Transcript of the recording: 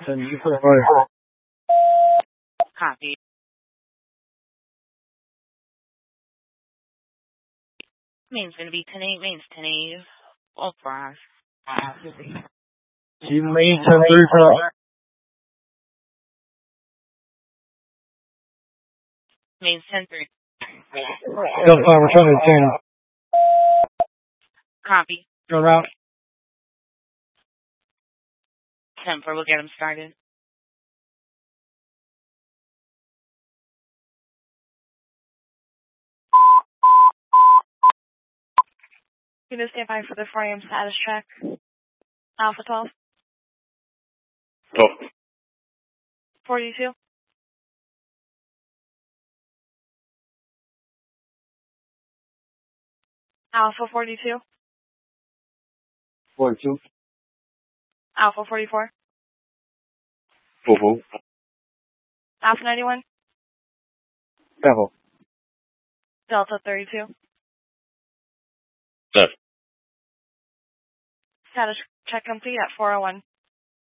Houston, you put it right. Copy. Main's going to be 10-8, main's 10-8. All fries. You mean 10-3 for that? Main's 10-3. Delta 5, return to Dana. Copy. Go route. 10-4, we'll get them started. You know, stand by for the 4 a.m. status check. Alpha 12. Oh. 42. Alpha 42. 42. Alpha 44. 44. Alpha 91. Devil. Delta 32. 7. Status check complete at 401.